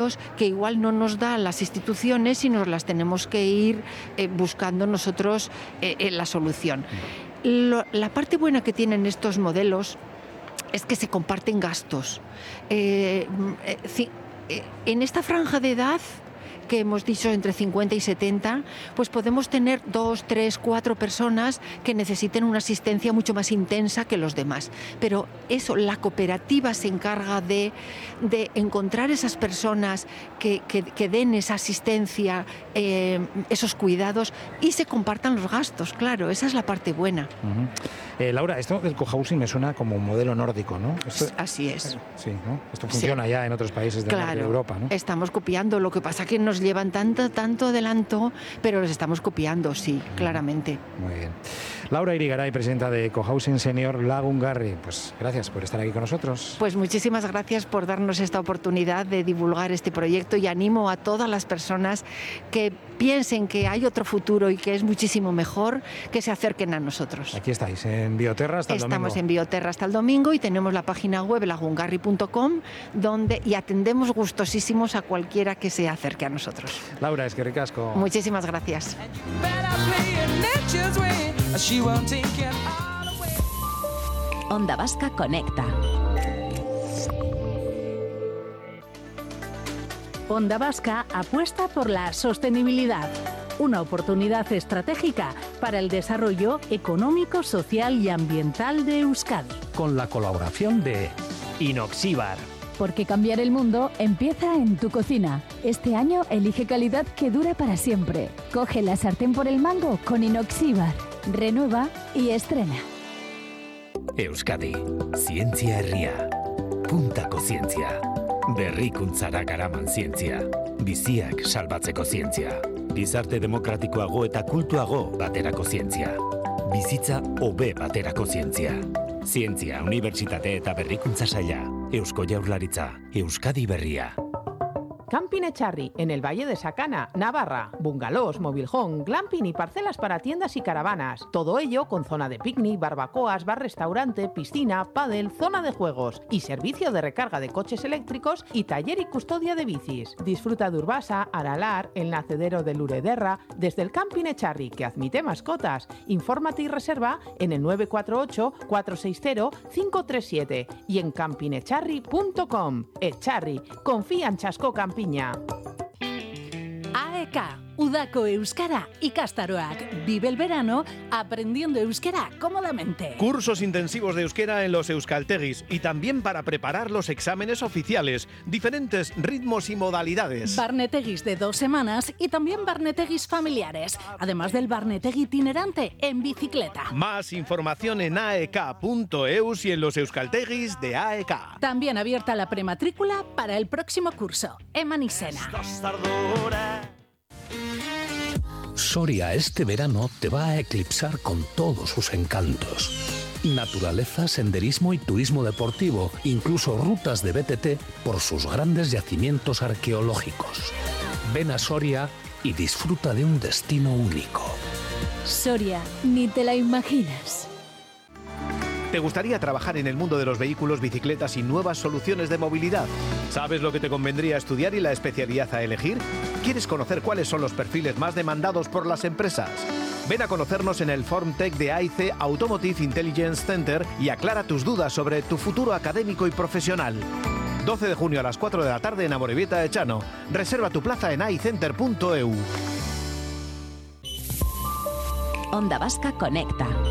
cuidados que igual no nos dan las instituciones y nos las tenemos que ir buscando nosotros la solución. La parte buena que tienen estos modelos es que se comparten gastos. En esta franja de edad que hemos dicho entre 50 y 70, pues podemos tener 2, 3, 4 personas que necesiten una asistencia mucho más intensa que los demás. Pero eso, la cooperativa se encarga de encontrar esas personas que den esa asistencia, esos cuidados, y se compartan los gastos, claro, esa es la parte buena. Laura, esto del cohousing me suena como un modelo nórdico, ¿no? Así es. Sí, ¿no? Esto funciona ya en otros países del norte de Europa, ¿no? Estamos copiando, lo que pasa que nos llevan tanto adelanto, pero los estamos copiando, sí, claramente. Muy bien. Laura Irigaray, presidenta de Cohousing Senior Lagungarri, pues gracias por estar aquí con nosotros. Pues muchísimas gracias por darnos esta oportunidad de divulgar este proyecto, y animo a todas las personas que piensen que hay otro futuro y que es muchísimo mejor, que se acerquen a nosotros. Aquí estáis, en Bioterra hasta el domingo. Estamos en Bioterra hasta el domingo y tenemos la página web lagungarri.com, y atendemos gustosísimos a cualquiera que se acerque a nosotros. Laura, es que ricasco. Muchísimas gracias. Onda Vasca Conecta. Onda Vasca apuesta por la sostenibilidad, una oportunidad estratégica para el desarrollo económico, social y ambiental de Euskadi. Con la colaboración de Inoxíbar. Porque cambiar el mundo empieza en tu cocina. Este año elige calidad que dura para siempre. Coge la sartén por el mango con Inoxíbar. Renueva y estrena. Euskadi, zientzia herria. Puntako zientzia. Berrikuntzara garaman zientzia. Biziak salbatzeko zientzia. Gizarte demokratikoago eta kultuago baterako zientzia. Bizitza hobe baterako zientzia. Zientzia, Unibertsitate eta Berrikuntza Saila. Eusko Jaurlaritza, Euskadi Berria. Camping Echarri, en el Valle de Sacana, Navarra. Bungalows, mobilhome, glamping y parcelas para tiendas y caravanas. Todo ello con zona de picnic, barbacoas, bar-restaurante, piscina, pádel, zona de juegos y servicio de recarga de coches eléctricos y taller y custodia de bicis. Disfruta de Urbasa, Aralar, el nacedero de Lurederra, desde el Camping Echarri, que admite mascotas. Infórmate y reserva en el 948-460-537 y en campingecharri.com. Echarri, confía en Chasco Campiña. AEK, Udako Euskara ikastaroak. Vive el verano aprendiendo euskera cómodamente. Cursos intensivos de euskera en los euskaltegis y también para preparar los exámenes oficiales. Diferentes ritmos y modalidades. Barnetegis de 2 semanas y también barnetegis familiares. Además del barnetegi itinerante en bicicleta. Más información en aek.eus y en los euskaltegis de AEK. También abierta la prematrícula para el próximo curso. Eman izena. Soria este verano te va a eclipsar con todos sus encantos. Naturaleza, senderismo y turismo deportivo, incluso rutas de BTT por sus grandes yacimientos arqueológicos. Ven a Soria y disfruta de un destino único. Soria, ni te la imaginas. ¿Te gustaría trabajar en el mundo de los vehículos, bicicletas y nuevas soluciones de movilidad? ¿Sabes lo que te convendría estudiar y la especialidad a elegir? ¿Quieres conocer cuáles son los perfiles más demandados por las empresas? Ven a conocernos en el FormTech de AIC Automotive Intelligence Center y aclara tus dudas sobre tu futuro académico y profesional. 12 de junio a las 4 de la tarde en Amorebieta de Chano. Reserva tu plaza en aicenter.eu. Onda Vasca Conecta.